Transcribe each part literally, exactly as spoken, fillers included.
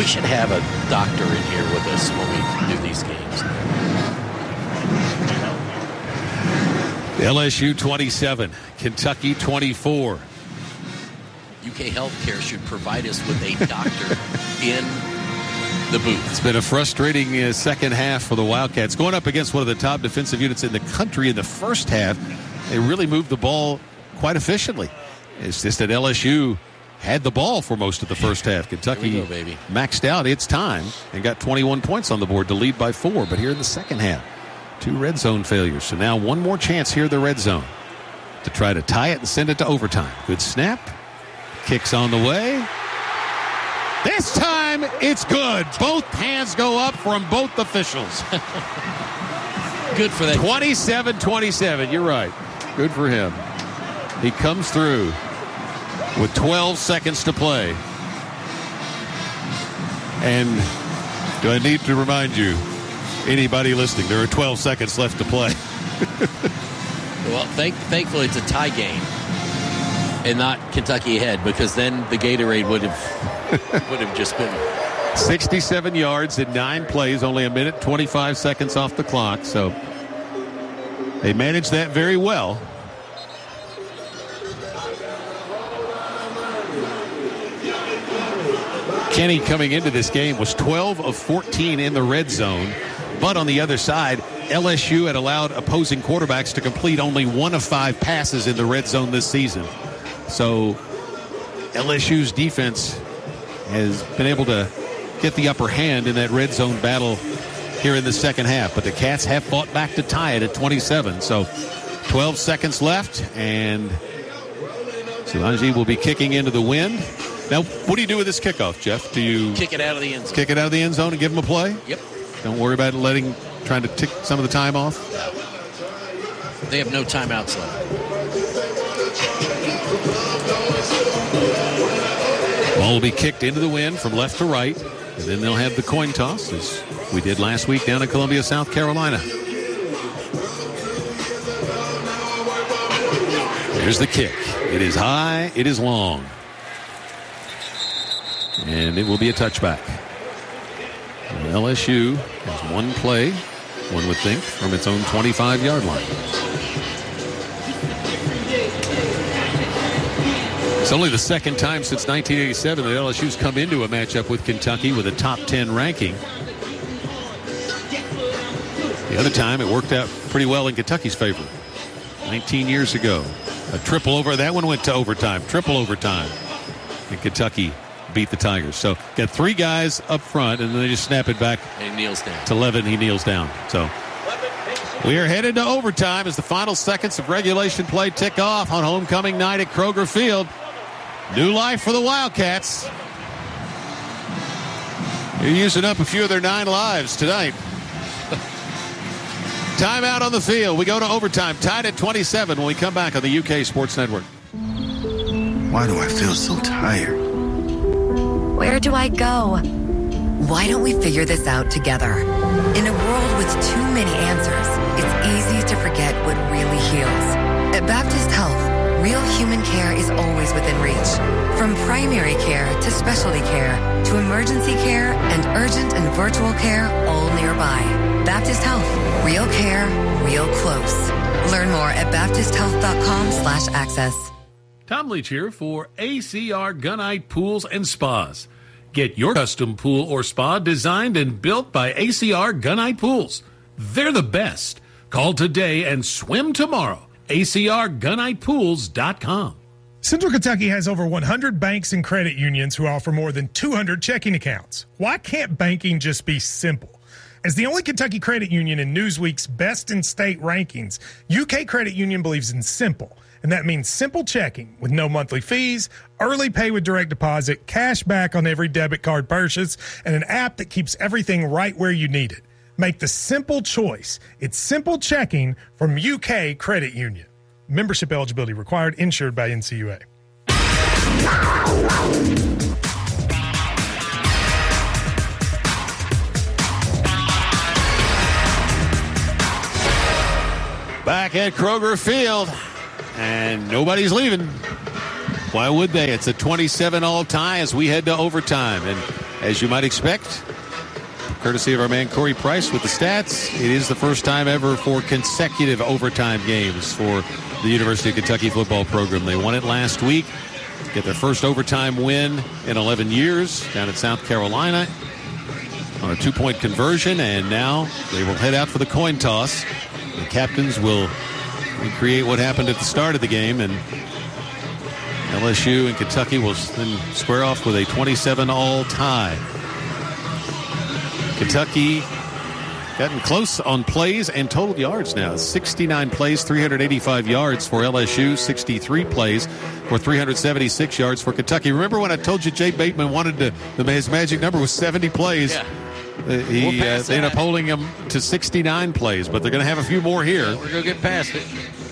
should have a doctor in here with us when we do these games. L S U twenty-seven, Kentucky twenty-four. U K Healthcare should provide us with a doctor in the booth. It's been a frustrating uh, second half for the Wildcats. Going up against one of the top defensive units in the country in the first half, they really moved the ball quite efficiently. It's just that L S U had the ball for most of the first half. Kentucky Here we go, baby. maxed out its time and got twenty-one points on the board to lead by four. But here in the second half, two red zone failures. So now one more chance here in the red zone to try to tie it and send it to overtime. Good snap. Kicks on the way. This time it's good. Both hands go up from both officials. Good for that. twenty-seven twenty-seven. You're right. Good for him. He comes through with twelve seconds to play. And do I need to remind you, anybody listening, there are twelve seconds left to play. Well, thank, thankfully it's a tie game and not Kentucky ahead, because then the Gatorade would have would have just been sixty-seven yards in nine plays, only a minute twenty-five seconds off the clock. So they managed that very well. Kenny coming into this game was twelve of fourteen in the red zone. But on the other side, L S U had allowed opposing quarterbacks to complete only one of five passes in the red zone this season. So L S U's defense has been able to get the upper hand in that red zone battle here in the second half. But the Cats have fought back to tie it at twenty-seven. So twelve seconds left, and Solange will be kicking into the wind. Now, what do you do with this kickoff, Jeff? Do you kick it out of the end zone? Kick it out of the end zone and give them a play? Yep. Don't worry about letting, trying to tick some of the time off? They have no timeouts left. Ball will be kicked into the wind from left to right, and then they'll have the coin toss, as we did last week down in Columbia, South Carolina. There's the kick. It is high. It is long. And it will be a touchback. L S U has one play, one would think, from its own twenty-five-yard line. It's only the second time since nineteen eighty-seven that L S U's come into a matchup with Kentucky with a top ten ranking. The other time it worked out pretty well in Kentucky's favor. nineteen years ago. A triple over. That one went to overtime. Triple overtime. And Kentucky beat the Tigers. So got three guys up front, and then they just snap it back. And he kneels down. To Levin. He kneels down. So we are headed to overtime as the final seconds of regulation play tick off on homecoming night at Kroger Field. New life for the Wildcats. You're using up a few of their nine lives tonight. Timeout on the field. We go to overtime. Tied at twenty-seven when we come back on the U K Sports Network. Why do I feel so tired? Where do I go? Why don't we figure this out together? In a world with too many answers, it's easy to forget what really heals. At Baptist Health, real human care is always within reach. From primary care to specialty care to emergency care and urgent and virtual care, all nearby. Baptist Health, real care, real close. Learn more at baptist health dot com slash access. Tom Leach here for A C R Gunite Pools and Spas. Get your custom pool or spa designed and built by A C R Gunite Pools. They're the best. Call today and swim tomorrow. A C R gunite pools dot com. Central Kentucky has over one hundred banks and credit unions who offer more than two hundred checking accounts. Why can't banking just be simple? As the only Kentucky credit union in Newsweek's Best in State rankings, U K Credit Union believes in simple. And that means simple checking with no monthly fees, early pay with direct deposit, cash back on every debit card purchase, and an app that keeps everything right where you need it. Make the simple choice. It's simple checking from U K Credit Union. Membership eligibility required, insured by N C U A. Back at Kroger Field. And nobody's leaving. Why would they? It's a twenty-seven all tie as we head to overtime. And as you might expect, courtesy of our man Corey Price with the stats, it is the first time ever for consecutive overtime games for the University of Kentucky football program. They won it last week, get their first overtime win in eleven years down at South Carolina on a two-point conversion, and now they will head out for the coin toss. The captains will recreate what happened at the start of the game, and L S U and Kentucky will then square off with a twenty-seven all tie. Kentucky gotten close on plays and total yards now. sixty-nine plays, three hundred eighty-five yards for L S U, sixty-three plays for three hundred seventy-six yards for Kentucky. Remember when I told you Jay Bateman wanted to, his magic number was seventy plays? Yeah. Uh, he uh, they ended up holding him to sixty-nine plays, but they're going to have a few more here. Yeah, we're going to get past it.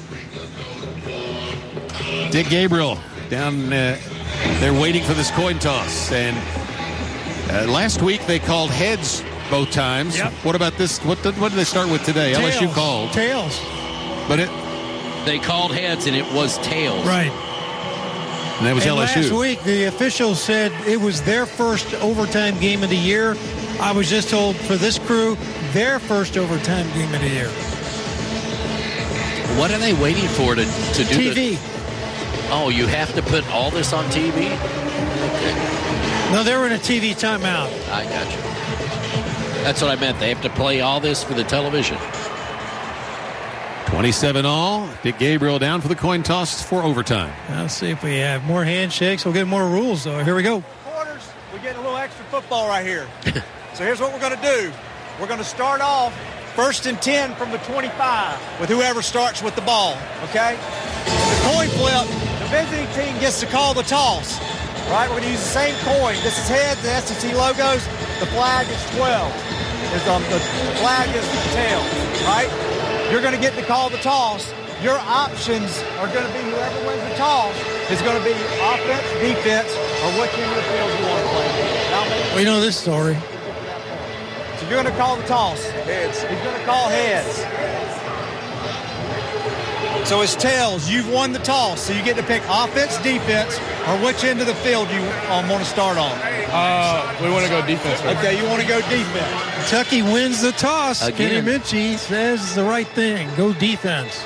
Dick Gabriel down uh, there waiting for this coin toss. And uh, last week they called heads both times. Yep. What about this? What did, what did they start with today? Tails. L S U called. Tails. But it, They called heads, and it was tails. Right. and that was And L S U. last week, the officials said it was their first overtime game of the year. I was just told for this crew, their first overtime game of the year. What are they waiting for to, to do T the- V. Oh, you have to put all this on T V? Okay. No, they were in a T V timeout. I got you. That's what I meant. They have to play all this for the television. twenty-seven all. Dick Gabriel down for the coin toss for overtime. Let's see if we have more handshakes. We'll get more rules, though. Here we go. Quarters, we're getting a little extra football right here. So here's what we're going to do. We're going to start off first and ten from the twenty-five with whoever starts with the ball, okay? The coin flip, the visiting team gets to call the toss, right? We're going to use the same coin. This is heads, the S E C logos. The flag is twelve. There's, um, the flag is tail, right? You're going to get to call the toss. Your options are going to be whoever wins the toss is going to be offense, defense, or which end of the field you want to play. We know this story. So you're going to call the toss. Heads. He's going to call heads. So it's tails. You've won the toss. So you get to pick offense, defense, or which end of the field you um, want to start on. Uh, we want to go defense. Right? Okay, you want to go defense. Kentucky wins the toss. Again. Kenny Minchie says the right thing. Go defense.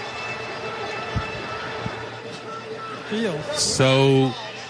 Field. So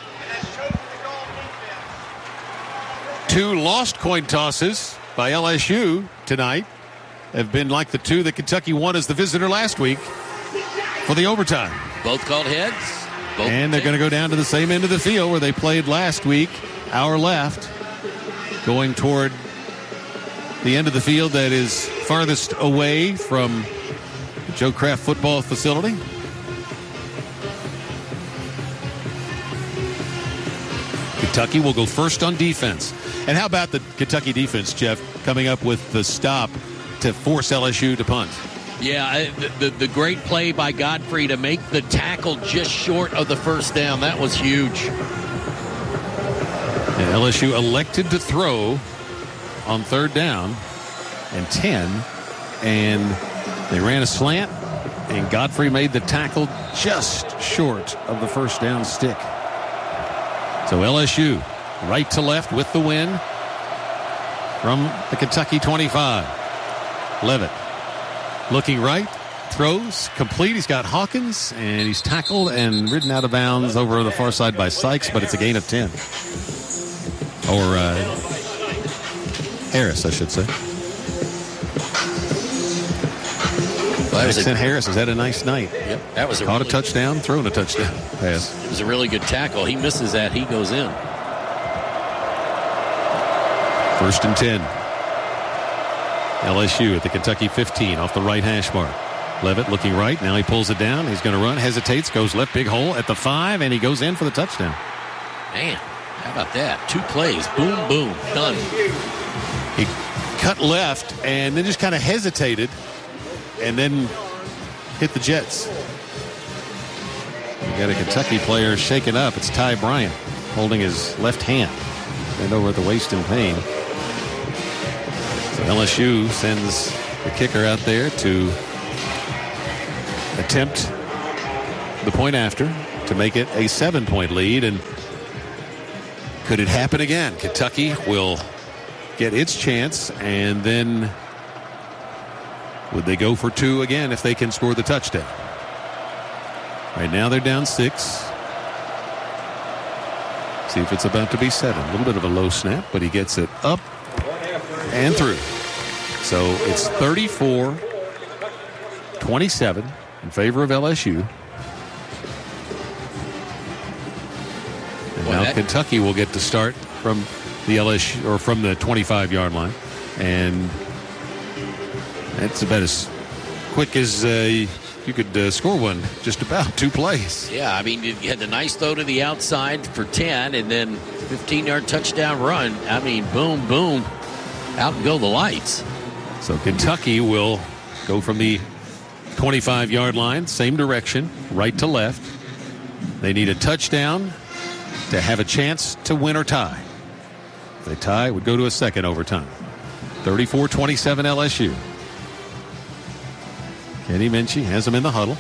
two lost coin tosses by L S U tonight have been like the two that Kentucky won as the visitor last week for the overtime. Both called heads. Both And they're going to go down to the same end of the field where they played last week, our left, going toward the end of the field that is farthest away from the Joe Kraft football facility. Kentucky will go first on defense. And how about the Kentucky defense, Jeff, coming up with the stop to force L S U to punt? Yeah, I- the, the, the great play by Godfrey to make the tackle just short of the first down. That was huge. And L S U elected to throw on third down and ten. And they ran a slant, and Godfrey made the tackle just short of the first down stick. So L S U right to left with the win from the Kentucky twenty-five. Levitt looking right, throws, complete. He's got Hawkins, and he's tackled and ridden out of bounds over the far side by Sykes, but it's a gain of ten. Or uh, Harris, I should say. Well, that was Jackson a, Harris has had a nice night. yep, that was a Caught a really, touchdown, thrown a touchdown pass. It was a really good tackle. He misses that. He goes in. First and ten. L S U at the Kentucky fifteen off the right hash mark. Levitt looking right. Now he pulls it down. He's going to run, hesitates, goes left, big hole at the five, and he goes in for the touchdown. Man, how about that? Two plays. Boom, boom. Done. He cut left and then just kind of hesitated and then hit the Jets. We got a Kentucky player shaken up. It's Ty Bryant holding his left hand and over at the waist in pain. So L S U sends the kicker out there to attempt the point after. to make it a seven-point lead. And could it happen again? Kentucky will get its chance, and then would they go for two again if they can score the touchdown? Right now they're down six. See if it's about to be seven. A little bit of a low snap, but he gets it up and through. So it's thirty-four twenty-seven in favor of L S U. And now Kentucky will get to start from the L S U or from the twenty-five yard line, and that's about as quick as uh, you could uh, score one. Just about two plays. Yeah, I mean, you had the nice throw to the outside for ten, and then fifteen yard touchdown run. I mean, boom, boom, out and go the lights. So Kentucky will go from the twenty-five yard line, same direction, right to left. They need a touchdown to have a chance to win or tie. If they tie, it would go to a second overtime. thirty-four twenty-seven L S U. Kenny Minchey has him in the huddle.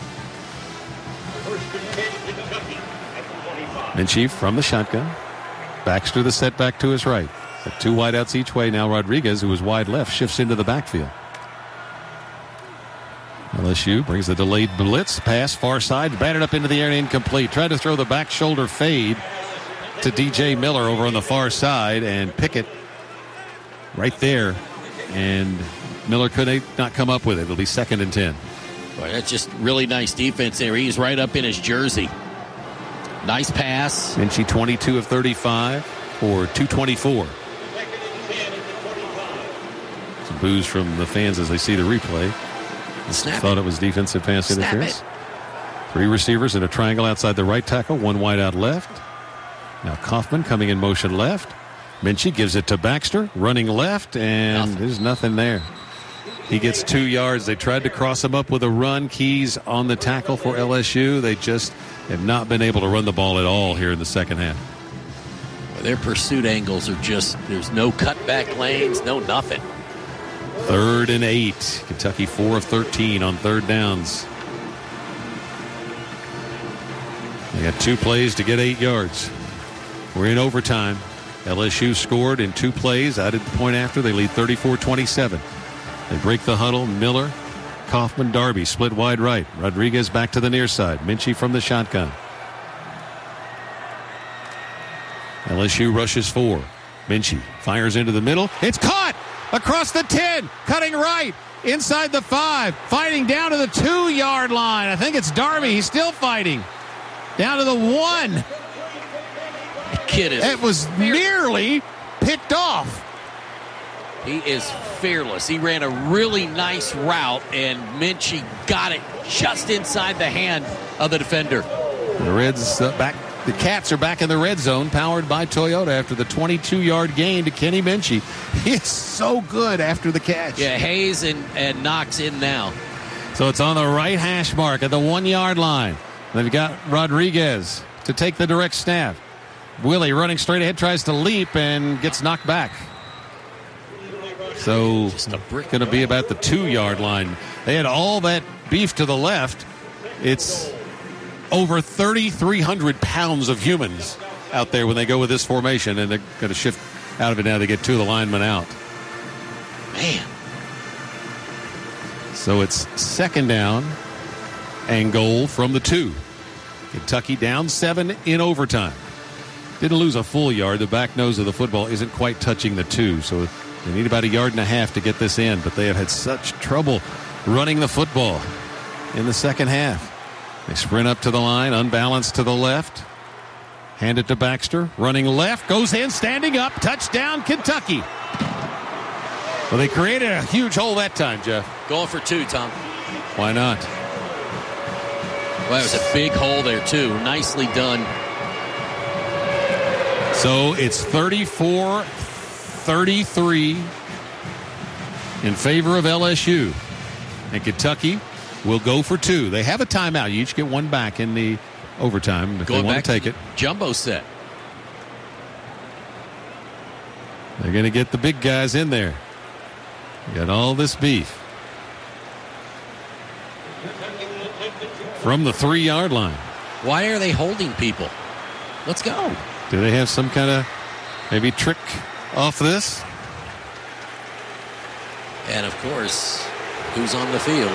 Minchey from the shotgun. Baxter the setback to his right. Got two wideouts each way. Now Rodriguez, who was wide left, shifts into the backfield. L S U brings the delayed blitz. Pass far side. Batted up into the air and incomplete. Tried to throw the back shoulder fade to D J Miller over on the far side, and Pickett right there. And Miller could not come up with it. It'll be second and ten. Boy, that's just really nice defense there. He's right up in his jersey. Nice pass. Minchey twenty-two of thirty-five for two twenty-four. Some boos from the fans as they see the replay. Snap Thought it. it was defensive pass Snap interference. it. Three receivers in a triangle outside the right tackle. One wide out left. Now Kaufman coming in motion left. Minchey gives it to Baxter, running left, and nothing. There's nothing there. He gets two yards. They tried to cross him up with a run. Keys on the tackle for L S U. They just have not been able to run the ball at all here in the second half. Well, their pursuit angles are just, there's no cutback lanes, no nothing. Third and eight. Kentucky four of thirteen on third downs. They got two plays to get eight yards. We're in overtime. L S U scored in two plays. Added the point after. They lead thirty-four twenty-seven. They break the huddle. Miller, Kaufman, Darby split wide right. Rodriguez back to the near side. Minchey from the shotgun. L S U rushes four. Minchey fires into the middle. It's caught across the ten. Cutting right. Inside the five. Fighting down to the two yard line. I think it's Darby. He's still fighting. Down to the one. The kid is. It was nearly picked off. He is fearless. He ran a really nice route, and Minchey got it just inside the hand of the defender. The Reds uh, back. The Cats are back in the red zone, powered by Toyota after the twenty-two yard gain to Kenny Minchey. He is so good after the catch. Yeah, Hayes and, and Knox in now. So it's on the right hash mark at the one yard line. They've got Rodriguez to take the direct snap. Willie running straight ahead, tries to leap and gets knocked back. So going to be about the two yard line. They had all that beef to the left. It's over thirty-three hundred pounds of humans out there when they go with this formation, and they're going to shift out of it now. They get two of the linemen out. Man. So it's second down and goal from the two. Kentucky down seven in overtime. Didn't lose a full yard. The back nose of the football isn't quite touching the two, so they need about a yard and a half to get this in, but they have had such trouble running the football in the second half. They sprint up to the line, unbalanced to the left. Hand it to Baxter, running left, goes in, standing up, touchdown, Kentucky. Well, they created a huge hole that time, Jeff. Going for two, Tom. Why not? Well, that was a big hole there, too. Nicely done. So it's thirty-four thirty-three in favor of L S U. And Kentucky will go for two. They have a timeout. You each get one back in the overtime if Going they want back to take to it. Jumbo set. They're going to get the big guys in there. Got all this beef. From the three yard line. Why are they holding people? Let's go. Do they have some kind of maybe trick off this? And, of course, who's on the field?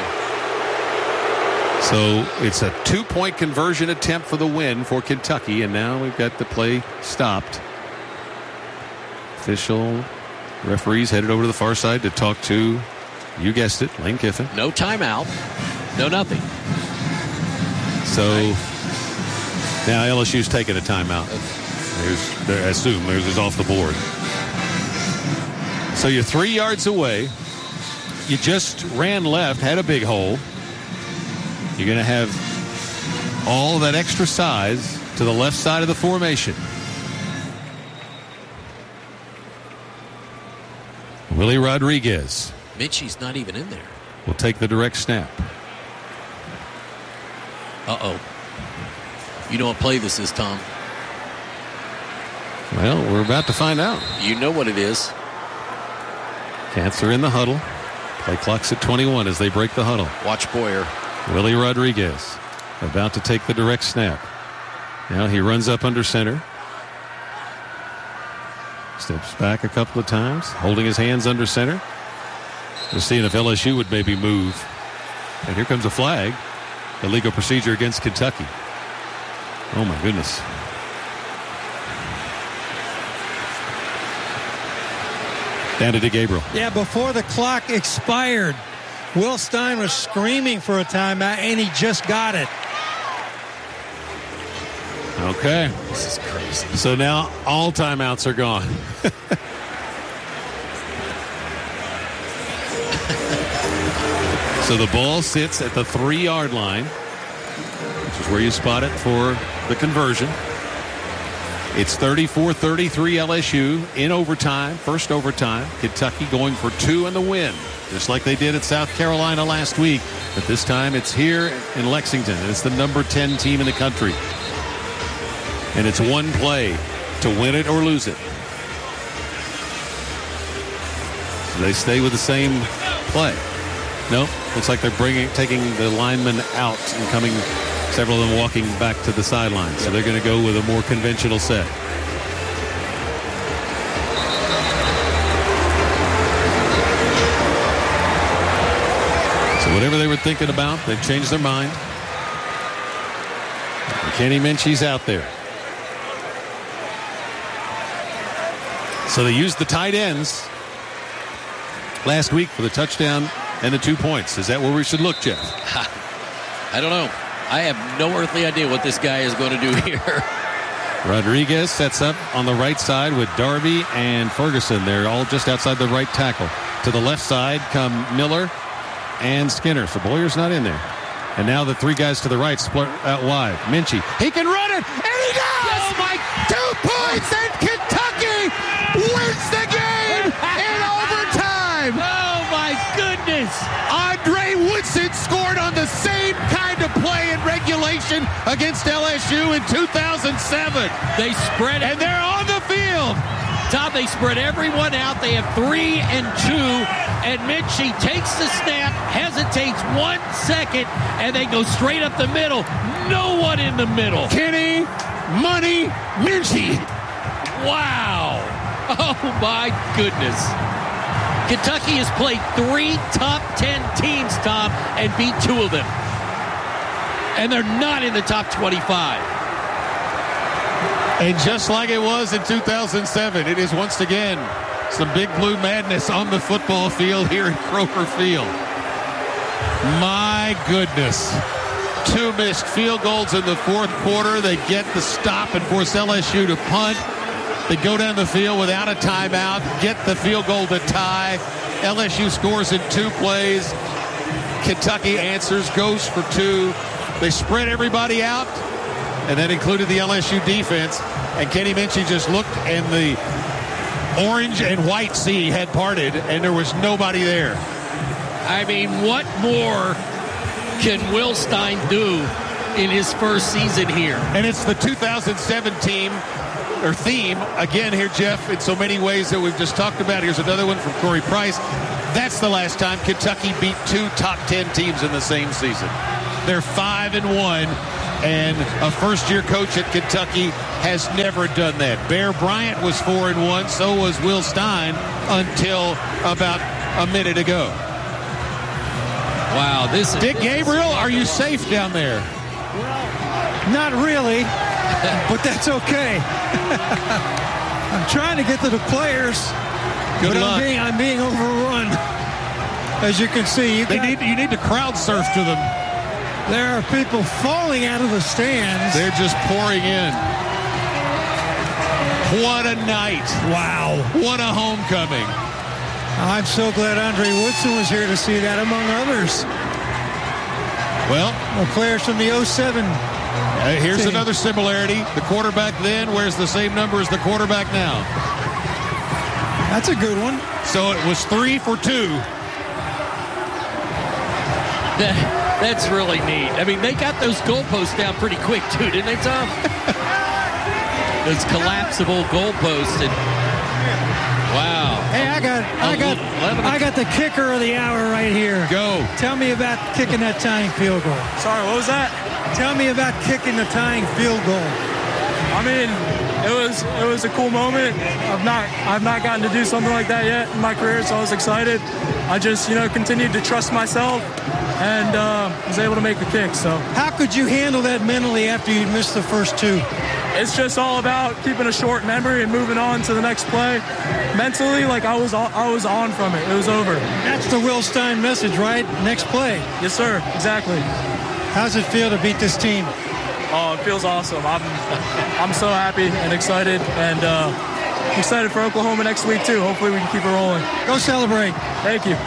So it's a two-point conversion attempt for the win for Kentucky, and now we've got the play stopped. Official referees headed over to the far side to talk to, you guessed it, Lane Kiffin. No timeout. No nothing. So now L S U's taking a timeout. There's, I assume theirs is off the board. So you're three yards away. You just ran left, had a big hole. You're going to have all that extra size to the left side of the formation. Willie Rodriguez. Minchie's not even in there. Will take the direct snap. Uh-oh. You know what play this is, Tom? Well, we're about to find out. You know what it is. Cats are in the huddle. Play clock's at twenty-one as they break the huddle. Watch Boyer. Willie Rodriguez about to take the direct snap. Now he runs up under center. Steps back a couple of times, holding his hands under center. We're seeing if L S U would maybe move. And here comes a flag. Illegal procedure against Kentucky. Oh, my goodness. Down to DeGabriel. Yeah, before the clock expired, Will Stein was screaming for a timeout, and he just got it. Okay. This is crazy. So now all timeouts are gone. So the ball sits at the three-yard line, which is where you spot it for the conversion. It's thirty-four thirty-three L S U in overtime, first overtime. Kentucky going for two in the win, just like they did at South Carolina last week. But this time it's here in Lexington, and it's the number ten team in the country. And it's one play to win it or lose it. So they stay with the same play. Nope. Looks like they're bringing, taking the linemen out and coming, several of them walking back to the sideline. So they're going to go with a more conventional set. So whatever they were thinking about, they've changed their mind. And Kenny Minchie's out there. So they used the tight ends last week for the touchdown and the two points. Is that where we should look, Jeff? I don't know. I have no earthly idea what this guy is going to do here. Rodriguez sets up on the right side with Darby and Ferguson. They're all just outside the right tackle. To the left side come Miller and Skinner. So Boyer's not in there. And now the three guys to the right split out wide. Minchie. He can run it, and he does! Oh, my... Two points, and Kentucky wins the game in overtime! Oh, my goodness! Andre Woodson scored on the same kind of play in regulation against L S U in two thousand seven. They spread it. And they're on the field. Tom, they spread everyone out. They have three and two. And Minchie takes the snap, hesitates one second, and they go straight up the middle. No one in the middle. Kenny Money Minchie. Wow. Oh, my goodness. Kentucky has played three top ten teams, Tom, and beat two of them. And they're not in the top twenty-five. And just like it was in two thousand seven, it is once again some big blue madness on the football field here in Croker Field. My goodness. Two missed field goals in the fourth quarter. They get the stop and force L S U to punt. They go down the field without a timeout, get the field goal to tie. L S U scores in two plays. Kentucky answers, goes for two. They spread everybody out, and that included the L S U defense. And Kenny Minchie just looked, and the orange and white sea had parted, and there was nobody there. I mean, what more can Will Stein do in his first season here? And it's the two thousand seven team, or theme, again here, Jeff, in so many ways that we've just talked about. Here's another one from Corey Price. That's the last time Kentucky beat two top ten teams in the same season. They're five and one And a first-year coach at Kentucky has never done that. Bear Bryant was four and one, so was Will Stein until about a minute ago. Wow, this is... Dick Gabriel, are you safe down there? Not really, but that's okay. I'm trying to get to the players, Good but luck. I'm being, I'm being overrun. As you can see, you, They got, need, you need to crowd surf to them. there are people falling out of the stands. They're just pouring in. What a night. Wow. What a homecoming. I'm so glad Andre Woodson was here to see that, among others. Well, The players from the oh seven. uh, here's team. another similarity. The quarterback then wears the same number as the quarterback now. That's a good one. So it was three for two. That, that's really neat. I mean, they got those goalposts down pretty quick, too, didn't they, Tom? Those collapsible goalposts. And, wow. Hey, I got, I got, I got the kicker of the hour right here. Go. Tell me about kicking that tying field goal. Sorry, what was that? Tell me about kicking the tying field goal. I mean, it was it was a cool moment. I've not I've not gotten to do something like that yet in my career, so I was excited. I just you know continued to trust myself and uh, was able to make the kick. So How could you handle that mentally after you missed the first two? it's just all about keeping a short memory and moving on to the next play. Mentally, like I was I was on from it. It was over. That's the Will Stein message, right? Next play. Yes, sir. Exactly. How's it feel to beat this team? Oh, it feels awesome. I'm I'm so happy and excited, and uh, excited for Oklahoma next week too. Hopefully we can keep it rolling. Go celebrate. Thank you.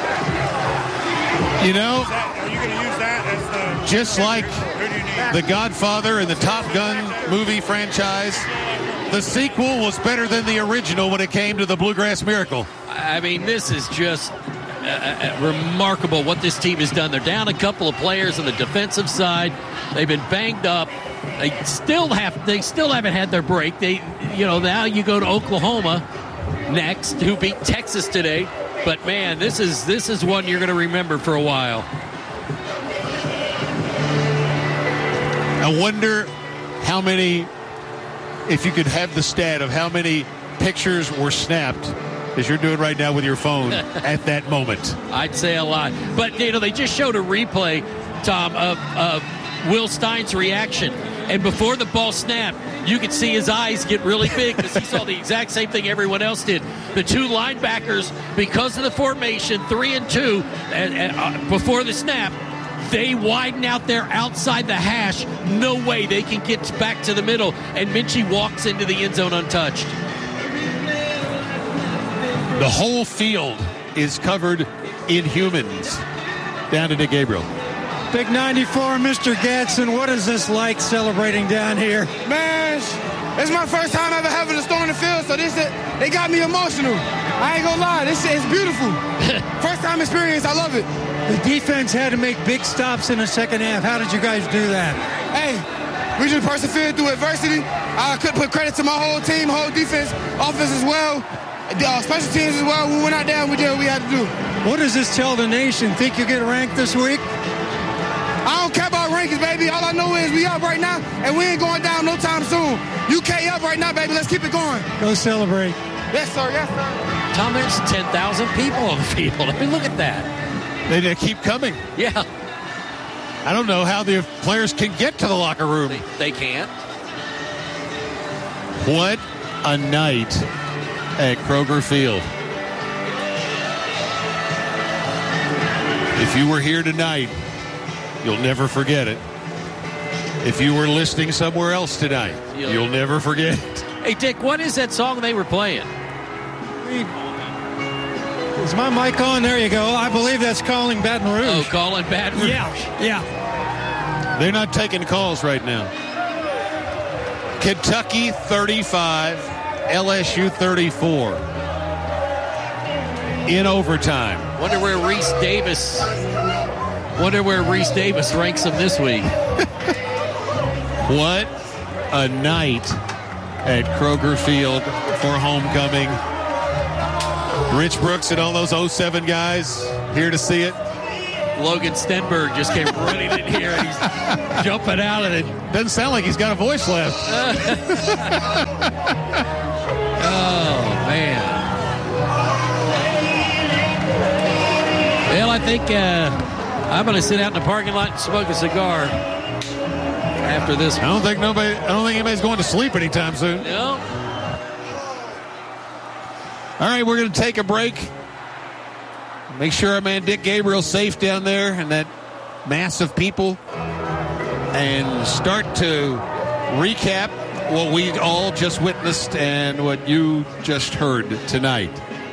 You know, Are you going to use that as the... just like Who do you need? The Godfather and the Top Gun movie franchise, the sequel was better than the original when it came to the Bluegrass Miracle. I mean, this is just uh, uh, remarkable what this team has done. They're down a couple of players on the defensive side. They've been banged up. They still have. They still haven't had their break. They, you know, now you go to Oklahoma next, who beat Texas today. But man, this is this is one you're going to remember for a while. I wonder how many, if you could have the stat of how many pictures were snapped, as you're doing right now with your phone, at that moment. I'd say a lot. But, you know, they just showed a replay, Tom, of, of Will Stein's reaction. And before the ball snapped, you could see his eyes get really big because he saw the exact same thing everyone else did. The two linebackers, because of the formation, three and two, and, and uh, before the snap, they widen out there outside the hash. No way they can get back to the middle. And Minchie walks into the end zone untouched. The whole field is covered in humans. Down to Dick Gabriel. Big ninety-four, Mister Gadsden. What is this like celebrating down here? Man, it's my first time ever having a storm in the field, so this they got me emotional. I ain't gonna lie, this is beautiful. First time experience, I love it. The defense had to make big stops in the second half. How did you guys do that? Hey, we just persevered through adversity. I could put credit to my whole team, whole defense, offense as well, uh, special teams as well. We went out there and we did what we had to do. What does this tell the nation? Think you get ranked this week? I don't care about rankings, baby. All I know is we up right now, and we ain't going down no time soon. U K up right now, baby. Let's keep it going. Go celebrate. Yes, sir. Yes, sir. Tom, there's ten thousand people on the field. I mean, look at that. They, they keep coming. Yeah. I don't know how the players can get to the locker room. They, they can't. What a night at Kroger Field. If you were here tonight, you'll never forget it. If you were listening somewhere else tonight, you'll, you'll never forget it. Hey, Dick, what is that song they were playing? Is my mic on? There you go. I believe that's Calling Baton Rouge. Oh, Calling Baton Rouge. Yeah, yeah. They're not taking calls right now. Kentucky thirty-five, L S U thirty-four. In overtime. Wonder where Reese Davis. Wonder where Reese Davis ranks them this week. What a night at Kroger Field for homecoming. Rich Brooks and all those oh seven guys here to see it. Logan Stenberg just came running in here, and he's jumping out of it. Doesn't sound like he's got a voice left. Oh, man. Well, I think uh, I'm going to sit out in the parking lot and smoke a cigar after this. I don't think nobody. I don't think anybody's going to sleep anytime soon. No. All right, we're going to take a break. Make sure our man Dick Gabriel's safe down there and that mass of people, and start to recap what we all just witnessed and what you just heard tonight.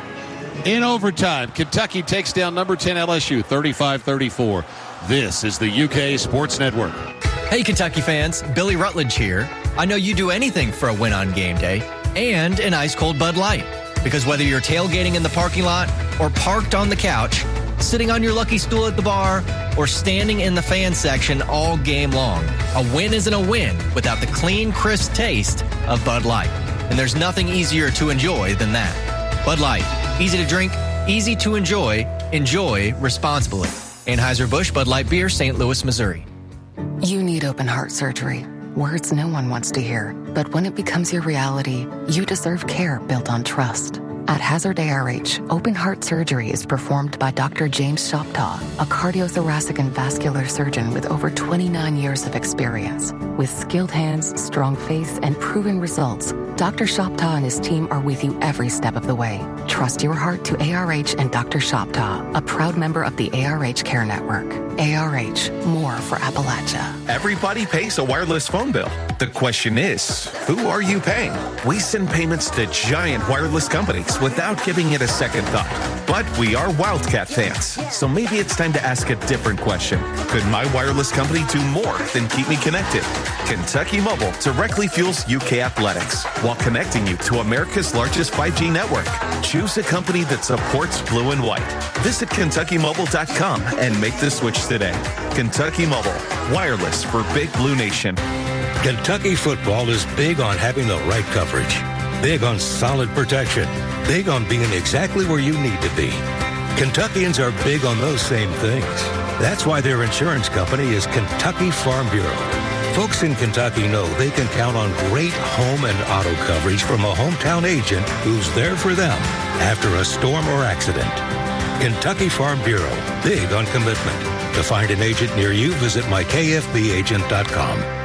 In overtime, Kentucky takes down number ten L S U thirty-five thirty-four. This is the U K Sports Network. Hey, Kentucky fans, Billy Rutledge here. I know you do anything for a win on game day and an ice-cold Bud Light. Because whether you're tailgating in the parking lot or parked on the couch, sitting on your lucky stool at the bar, or standing in the fan section all game long, a win isn't a win without the clean, crisp taste of Bud Light. And there's nothing easier to enjoy than that. Bud Light, easy to drink, easy to enjoy, enjoy responsibly. Anheuser-Busch Bud Light Beer, Saint Louis, Missouri. You need open heart surgery. Words no one wants to hear. But when it becomes your reality, you deserve care built on trust. At Hazard A R H, open heart surgery is performed by Doctor James Shoptaw, a cardiothoracic and vascular surgeon with over twenty-nine years of experience. With skilled hands, strong faith, and proven results, Doctor Shoptaw and his team are with you every step of the way. Trust your heart to A R H and Doctor Shoptaw, a proud member of the A R H Care Network. A R H, more for Appalachia. Everybody pays a wireless phone bill. The question is, who are you paying? We send payments to giant wireless companies without giving it a second thought. But we are Wildcat fans, so maybe it's time to ask a different question. Could my wireless company do more than keep me connected? Kentucky Mobile directly fuels U K athletics while connecting you to America's largest five G network. Choose a company that supports blue and white. Visit Kentucky Mobile dot com and make the switch today. Kentucky Mobile, wireless for Big Blue Nation. Kentucky football is big on having the right coverage, big on solid protection, big on being exactly where you need to be. Kentuckians are big on those same things. That's why their insurance company is Kentucky Farm Bureau. Folks in Kentucky know they can count on great home and auto coverage from a hometown agent who's there for them after a storm or accident. Kentucky Farm Bureau, big on commitment. To find an agent near you, visit my K F B agent dot com.